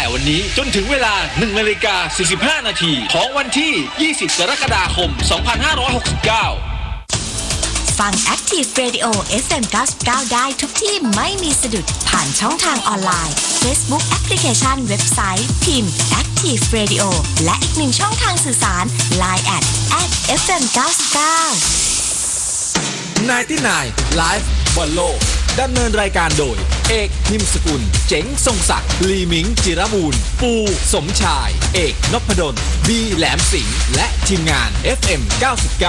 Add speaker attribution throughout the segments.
Speaker 1: วันนี้จนถึงเวลา 1:45 นาทีของวันที่ 20 กรกฎาคม 2569
Speaker 2: ฟัง Active Radio FM 99 ได้ทุกที่ไม่มีสะดุดผ่านช่องทางออนไลน์ Facebook Application เว็บไซต์พิมพ์ Active Radio และอีกหนึ่งช่องทางสื่อสาร Line @FM 99
Speaker 1: 99 Live บอลโลกดำเนินรายการโดยเอกนิมสกุลเจ๋งทรงศักดิ์ลีมิงจิรบูรณ์ปูสมชายเอกนพดลบีแหลมสิงห์และทีมงาน FM 99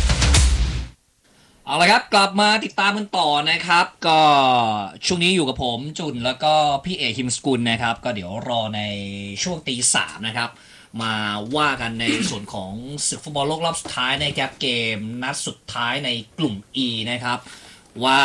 Speaker 3: เอาละครับกลับมาติดตามกันต่อนะครับก็ช่วงนี้อยู่กับผมจุนแล้วก็พี่เอกฮิมสกุลนะครับก็เดี๋ยวรอในช่วง 3:00 นะครับมาว่ากันในส่วนของศึกฟุตบอลโลกรอบสุดท้ายในแกปเกมนัดสุดท้ายในกลุ่ม E นะครับว่า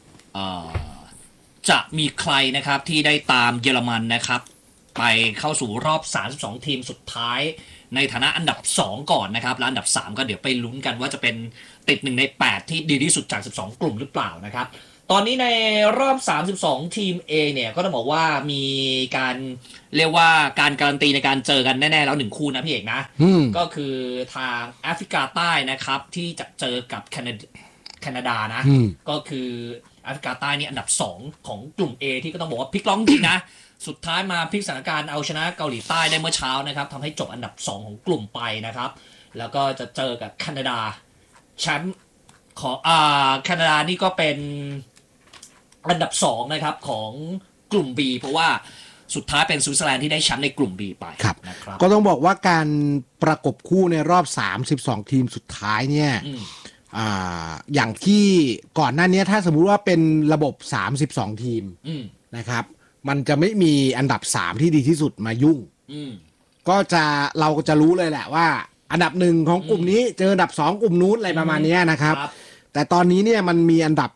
Speaker 3: จะมีใครนะครับที่ได้ตามเยอรมันนะครับไปเข้าสู่รอบ32ทีมสุดท้ายในฐานะอันดับ2ก่อนนะครับและอันดับ3ก็เดี๋ยวไปลุ้นกันว่าจะเป็นติด1ใน8ที่ดีที่สุดจาก12กลุ่มหรือเปล่านะครับตอนนี้ในรอบ32ทีม A เนี่ยก็ต้องบอกว่ามีการเรียกว่าการการันตีในการเจอกันแน่ๆแล้ว1คู่นะพี่เอกนะก็คือทางแอฟริกาใต้นะครับที่จะเจอกับแคนาดานะก็คือแอฟริกาใต้นี่อันดับ2ของกลุ่ม A ที่ก็ต้องบอกว่าพลิกล็อกจริงนะสุดท้ายมาพลิกสถานการณ์เอาชนะเกาหลีใต้ได้เมื่อเช้านะครับทำให้จบอันดับ2ของกลุ่มไปนะครับแล้วก็จะเจอกับแคนาดาแชมป์ของแคนาดานี่ก็เป็นอันดับ2นะครับของกลุ่ม B เพราะว่าสุดท้ายเป็นสวิตเซอร์แลนด์ที่ได้แชมป์ในกลุ่ม B ไปนะครับ
Speaker 4: ก็ต้องบอกว่าการประกบคู่ในรอบ32ทีมสุดท้ายเนี่ยอย่างที่ก่อนหน้านี้ถ้าสมมุติว่าเป็นระบบ32ทีมนะครับมันจะไม่มีอันดับ3ที่ดีที่สุดมายุ่งก็เราก็จะรู้เลยแหละว่าอันดับ1ของกลุ่มนี้เจออันดับ2กลุ่มนู้นอะไรประมาณนี้นะครับแต่ตอนนี้เนี่ยมันมีอันดับ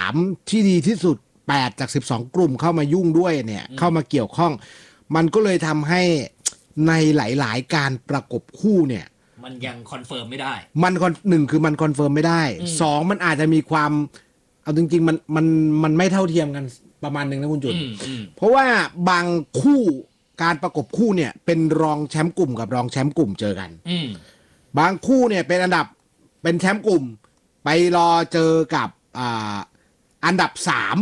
Speaker 4: 3ที่ดีที่สุด8จาก12กลุ่มเข้ามายุ่งด้วยเนี่ยเข้ามาเกี่ยวข้องมันก็เลยทำให้ในหลายๆการประกบคู่เนี่ย
Speaker 3: มันยังคอนเฟิร์มไม่ได้
Speaker 4: 1คือมันคอนเฟิร์มไม่ได้2มันอาจจะมีความเอาจริงๆมันไม่เท่าเทียมกันประมาณนึงนะคุณจุนเพราะว่าบางคู่การประกบคู่เนี่ยเป็นรองแชมป์กลุ่มกับรองแชมป์กลุ่มเจอกันบางคู่เนี่ยเป็นเป็นแชมป์กลุ่มไปรอเจอกับอันดับ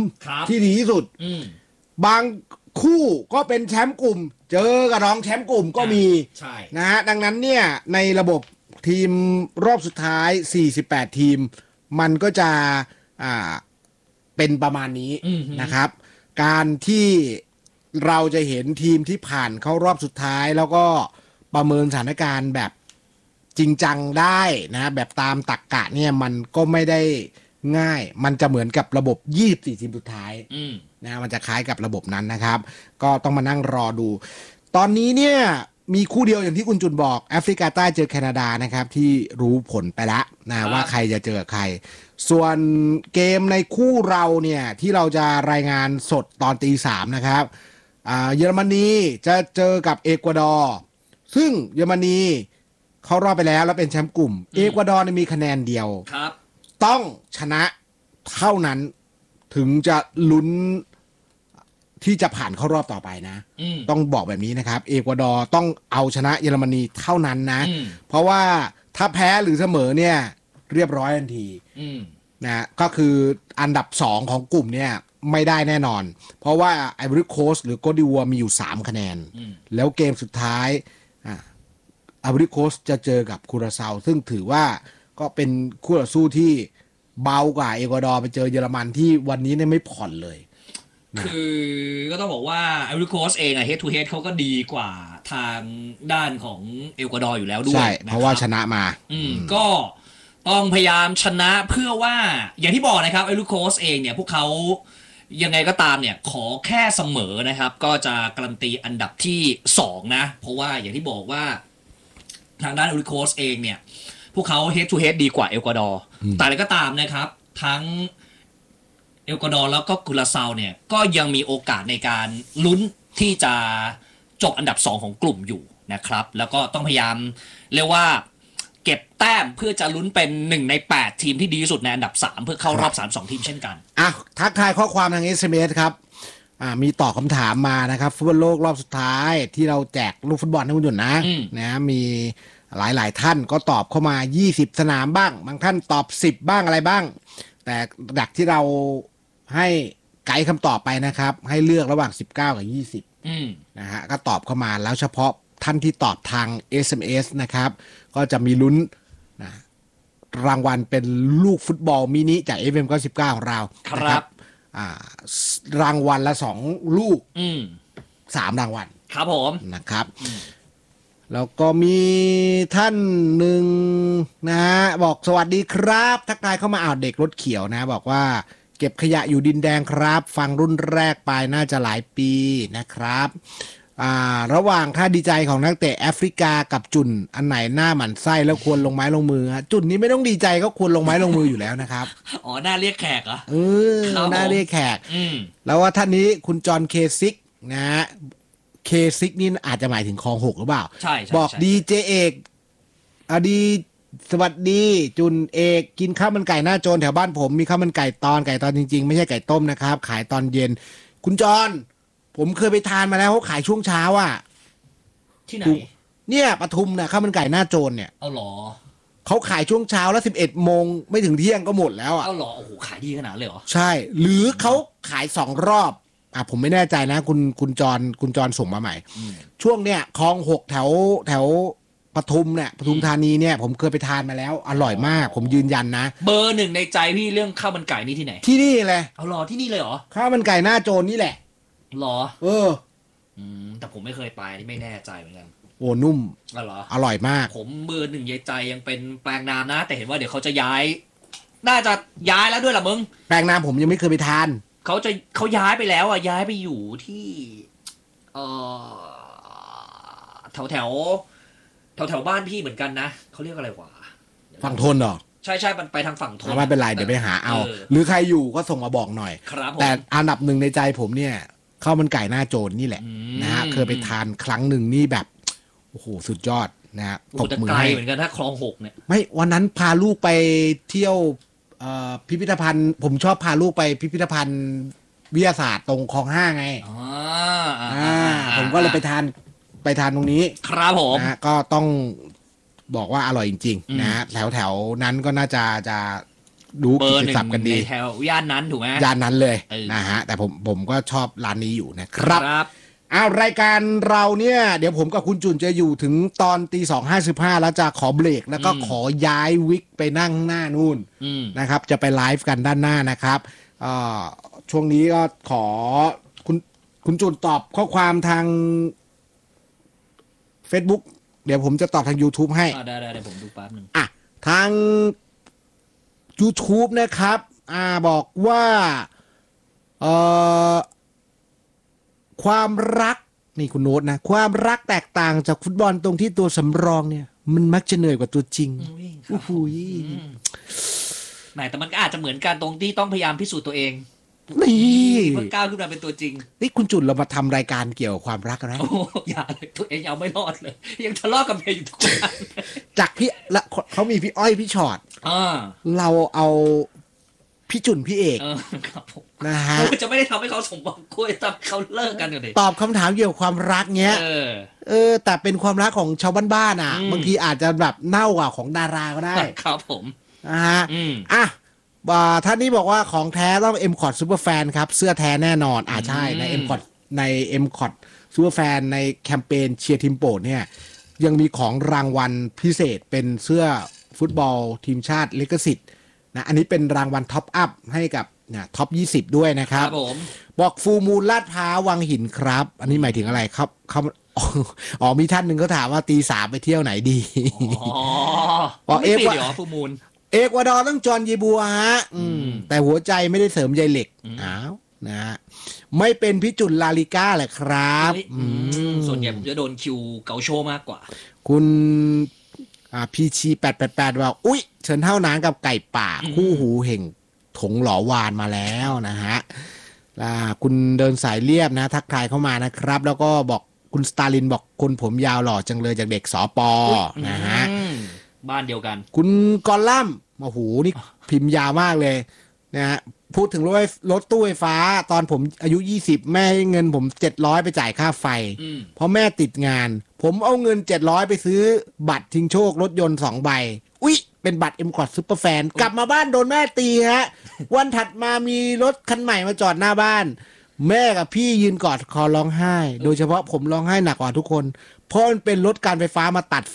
Speaker 4: 3ที่ดีที่สุดบางคู่ก็เป็นแชมป์กลุ่มเจอกับรองแชมป์กลุ่มก็มีนะฮะดังนั้นเนี่ยในระบบทีมรอบสุดท้าย48ทีมมันก็จะเป็นประมาณนี้นะครับการที่เราจะเห็นทีมที่ผ่านเข้ารอบสุดท้ายแล้วก็ประเมินสถานการณ์แบบจริงจังได้นะแบบตามตรรกะเนี่ยมันก็ไม่ได้ง่ายมันจะเหมือนกับระบบ24ทีมสุดท้ายนะมันจะคล้ายกับระบบนั้นนะครับก็ต้องมานั่งรอดูตอนนี้เนี่ยมีคู่เดียวอย่างที่คุณจุนบอกแอฟริกาใต้เจอแคนาดานะครับที่รู้ผลไปแล้วนะว่าใครจะเจอใครส่วนเกมในคู่เราเนี่ยที่เราจะรายงานสดตอน 3:00 นะครับเยอรมนีจะเจอกับเอกวาดอร์ซึ่งเยอรมนีเขารอบไปแล้วเป็นแชมป์กลุ่มเอกวาดอร์มีคะแนนเดียวต้องชนะเท่านั้นถึงจะลุ้นที่จะผ่านเข้ารอบต่อไปนะต้องบอกแบบนี้นะครับเอกวาดอร์ต้องเอาชนะเยอรมนีเท่านั้นนะเพราะว่าถ้าแพ้หรือเสมอเนี่ยเรียบร้อยทันทีนะก็คืออันดับ2ของกลุ่มเนี่ยไม่ได้แน่นอนเพราะว่าไอวอรี่โคสต์หรือโกดิวัวมีอยู่3คะแนนแล้วเกมสุดท้ายไอวอรี่โคสต์จะเจอกับคูราซาวซึ่งถือว่าก็เป็นคู่ต่อสู้ที่เบากว่าเอกวาดอร์ไปเจอเยอรมันที่วันนี้เนี่ยไม่ผ่อนเลย
Speaker 3: คือก็ต้องบอกว่าไอวอรี่โคสต์เองอะเฮดทูเฮดเขาก็ดีกว่าทางด้านของเอกวาดอร์อยู่แล้วด้วย
Speaker 4: ใช่เพราะว่าชนะมา
Speaker 3: ก็ต้องพยายามชนะเพื่อว่าอย่างที่บอกนะครับไอวอรี่โคสต์เองเนี่ยพวกเขายังไงก็ตามเนี่ยขอแค่เสมอนะครับก็จะการันตีอันดับที่2นะเพราะว่าอย่างที่บอกว่าทางด้านไอวอรี่โคสต์เองเนี่ยพวกเขา head to head ดีกว่าเอกวาดอร์แต่อะไรก็ตามนะครับทั้งเอกวาดอร์แล้วก็กุราซาวเนี่ยก็ยังมีโอกาสในการลุ้นที่จะจบอันดับ2ของกลุ่มอยู่นะครับแล้วก็ต้องพยายามเรียกว่าเก็บแต้มเพื่อจะลุ้นเป็น1ใน8ทีมที่ดีที่สุดในอันดับ3เพื่อเข้ารอบ32ทีมเช่นกัน
Speaker 4: ทักทายข้อความทาง SMS ครับมีตอบคำถามมานะครับฟุตบอลโลกรอบสุดท้ายที่เราแจกลูกฟุตบอลให้คุณหยุดนะมีหลายท่านก็ตอบเข้ามา20สนามบ้างบางท่านตอบ10บ้างอะไรบ้างแต่ดักที่เราให้ไกด์คำตอบไปนะครับให้เลือกระหว่าง19กับ20นะฮะก็ตอบเข้ามาแล้วเฉพาะท่านที่ตอบทาง SMS นะครับก็จะมีลุ้นนะรางวัลเป็นลูกฟุตบอลมินิจาก FM 99ของเรา
Speaker 3: ครับ
Speaker 4: รางวัลละ2ลูก3รางวัล
Speaker 3: ครับผม
Speaker 4: นะครับแล้วก็มีท่านหนึ่งนะฮะบอกสวัสดีครับทักทายเข้ามาเด็กรถเขียวนะบอกว่าเก็บขยะอยู่ดินแดงครับฟังรุ่นแรกไปน่าจะหลายปีนะครับระหว่างท่าดีใจของนักเตะแอฟริกากับจุนอันไหนหน้าหมันไส้แล้วควรลงไม้ลงมือจุนนี้ไม่ต้องดีใจก็ควรลงไม้ลงมืออยู่แล้วนะครับ
Speaker 3: อ๋อหน้าเรียกแขกเหรอ
Speaker 4: หน้าเรียกแขกแล้วว่าท่านนี้คุณจอห์นเคซิกนะฮะเคซิกนี่อาจจะหมายถึงคลอง6หรือเปล่า
Speaker 3: ใช่
Speaker 4: บอกดีเจเอกดีสวัสดีจุนเอกกินข้าวมันไก่หน้าโจรแถวบ้านผมมีข้าวมันไก่ตอนจริงๆไม่ใช่ไก่ต้มนะครับขายตอนเย็นคุณจอห์นผมเคยไปทานมาแล้วเขาขายช่วงเช้า
Speaker 3: ที่ไหน
Speaker 4: เนี่ยปทุมเนี่ยข้าวมันไก่หน้าโจรเนี่ย
Speaker 3: เอาหรอ
Speaker 4: เขาขายช่วงเช้าแล้ว11 โมงไม่ถึงเที่ยงก็หมดแล้ว
Speaker 3: เอาหรอโอ้โหขายดีขนาดเลยเหรอ
Speaker 4: ใช่หรือเขาขาย2 รอบผมไม่แน่ใจนะคุณจรส่งมาใหม่ช่วงเนี้ยคลอง6แถวปทุมเนี่ยปทุมธานีเนี่ยผมเคยไปทานมาแล้วอร่อยมากผมยืนยันนะ
Speaker 3: เบอร์ 1ในใจพี่เรื่องข้าวมันไก่นี่ที่ไหน
Speaker 4: ที่นี่เลย
Speaker 3: เอาหรอที่นี่เลยเหรอ
Speaker 4: ข้าวมันไก่หน้าโจรนี่แหละ
Speaker 3: หรอแต่ผมไม่เคยไปนี่ไม่แน่ใจเหมือนกัน
Speaker 4: โอ้นุ่ม
Speaker 3: เหรอ
Speaker 4: อร่อยมาก
Speaker 3: ผมเบอร์ 1ในใจยังเป็นแปลงนามนะแต่เห็นว่าเดี๋ยวเขาจะย้ายน่าจะย้ายแล้วด้วยล่ะมึง
Speaker 4: แปลงนามผมยังไม่เคยไปทาน
Speaker 3: เขาย้ายไปแล้วย้ายไปอยู่ที่แถวบ้านพี่เหมือนกันนะเขาเรียกอะไรวะ
Speaker 4: ฝั่งทนเหรอ
Speaker 3: ใช่มันไปทางฝั่งทน
Speaker 4: ไม่เป็นไรเดี๋ยวไปหาเอาหรือใครอยู่ก็ส่งมาบอกหน่อย
Speaker 3: ครับ
Speaker 4: แต่อันดับ1ในใจผมเนี่ยข้าวมันไก่หน้าโจรนี่แหละนะฮะเคยไปทานครั้งหนึ่งนี่แบบโอ้โหสุดยอดนะฮะ
Speaker 3: ตบมือให้เหมือนกันถ้าคลอง6เนี่ย
Speaker 4: ไม่วันนั้นพาลูกไปเที่ยวพิพิธภัณฑ์ผมชอบพาลูกไปพิพิธภัณฑ์วิทยาศาสตร์ตรงคลอง5ไงผมก็เลยไปทานตรงนี้
Speaker 3: ครับผม
Speaker 4: นะก็ต้องบอกว่าอร่อยจริงๆนะแถวนั้นก็น่าจะดูกิตติศัพท์กันดี
Speaker 3: แถวย่านนั้นถูกไหม
Speaker 4: ย่านนั้นเลยนะฮะแต่ผมก็ชอบร้านนี้อยู่นะครับรายการเราเนี่ยเดี๋ยวผมกับคุณจุนจะอยู่ถึงตอน2:55แล้วจะขอเบรกแล้วก็ขอย้ายวิกไปนั่งหน้านู่นนะครับจะไปไลฟ์กันด้านหน้านะครับช่วงนี้ก็ขอคุณจุนตอบข้อความทาง Facebook เดี๋ยวผมจะตอบทาง YouTube ให้
Speaker 3: ได้ผมดูแป๊บนึง
Speaker 4: ทาง YouTube นะครับบอกว่าความรักนี่คุณโน้ตนะความรักแตกต่างจากฟุตบอลตรงที่ตัวสำรองเนี่ยมันมักจะเหนื่อยกว่าตัวจริงโอ้โห
Speaker 3: แต่มันก็อาจจะเหมือนกันตรงที่ต้องพยายามพิสูจน์ตัวเอง
Speaker 4: นี่
Speaker 3: เพื่อก้าวขึ้นมาเป็นตัวจริง
Speaker 4: นี่คุณจุนเรามาทำรายการเกี่ยวกับความรักนะ
Speaker 3: โอ้อย่าเลยตัวเองยังไม่รอดเลยยังทะเลาะกับเมียอยู่ทุกวัน
Speaker 4: จากพี่ละเขามีพี่อ้อยพี่ชอตเราเอาพี่จุนพี่เอก
Speaker 3: ครับผม
Speaker 4: นะฮะ
Speaker 3: จะไม่ได้ทำให้เขาสมหวังคุยทำเขาเลิกกันเลย
Speaker 4: ตอบคำถามเกี่ยวกับความรักเนี้ยแต่เป็นความรักของชาวบ้านๆบางทีอาจจะแบบเน่ากว่าของดาราก็ได้
Speaker 3: ครับผม
Speaker 4: นะฮะท่านนี้บอกว่าของแท้ต้อง M-Cot Superfan ครับเสื้อแท้แน่นอนใช่ใน M-Cot Superfan ในแคมเปญเชียร์ทีมโปรดเนี่ยยังมีของรางวัลพิเศษเป็นเสื้อฟุตบอลทีมชาติลิขสิทธิ์นะอันนี้เป็นรางวัลท็อปอัพให้กับท็อป20ด้วยนะครับบอกฟูมูลลาดพร้าววังหินครับอันนี้หมายถึงอะไรครับมีท่านหนึ่งเขาถามว่าตี 3ไปเที่ยวไหนดี
Speaker 3: เอกว่าฟูมูล
Speaker 4: เอกวาดอร์ต้องจอห์นเยบัวฮะแต่หัวใจไม่ได้เสริมใยเหล็กนะฮะไม่เป็นพี่จุนลาลิก้าแหละครับ
Speaker 3: ส่วนใหญ่ผมจะโดนคิวเกาโชมากกว่า
Speaker 4: คุณพีชี888ว่าอุ๊ยเชิญเท่านั้นกับไก่ป่าคู่หูเห่งถงหลอวานมาแล้วนะฮะคุณเดินสายเรียบนะทักทายเข้ามานะครับแล้วก็บอกคุณสตาลินบอกคนผมยาวหล่อจังเลยจากเด็กสปนะฮะ
Speaker 3: บ้านเดียวกัน
Speaker 4: คุณกอลัมโอ้โหนี่พิมพ์ยาวมากเลยนะฮะพูดถึงรถตู้ไฟฟ้าตอนผมอายุ20แม่ให้เงินผม700ไปจ่ายค่าไฟเพราะแม่ติดงานผมเอาเงิน700ไปซื้อบัตรชิงโชครถยนต์2ใบอุ๊ยเป็นบัตร M-Cot Superfan กลับมาบ้านโดนแม่ตีฮะ วันถัดมามีรถคันใหม่มาจอดหน้าบ้านแม่กับพี่ยืนกอดคอร้องไห้โดยเฉพาะผมร้องไห้หนักกว่าทุกคนเพราะมันเป็นรถการไฟฟ้ามาตัดไฟ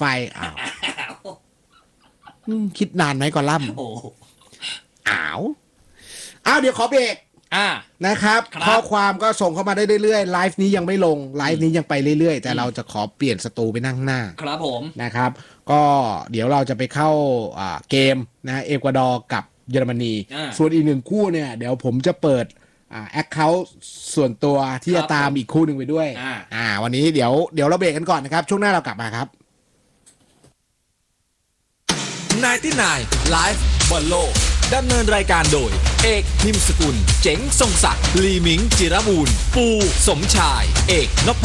Speaker 4: คิดนานไหมก่อนล่ำอ้าวเดี๋ยวขอเบรกนะครับข้อความก็ส่งเข้ามาได้เรื่อยๆไลฟ์นี้ยังไม่ลงไลฟ์นี้ยังไปเรื่อยๆแต่เราจะขอเปลี่ยนสตูไปนั่งหน้า
Speaker 3: ครับผม
Speaker 4: นะครับก็เดี๋ยวเราจะไปเข้าเกมนะเอกวาดอร์กับเยอรมนีส่วนอีกหนึ่งคู่เนี่ยเดี๋ยวผมจะเปิดแอคเคาท์ส่วนตัวที่จะตามอีกคู่หนึ่งไปด้วยวันนี้เดี๋ยวเราเบรกกันก่อนนะครับช่วงหน้าเรากลับมาครับ
Speaker 1: 99 Live บอลโลกดำเนินรายการโดยเอกนิมสกุลเจ๋งทรงศักดิ์ลีมิงจิรบูรณ์ปูสมชายเอกนพ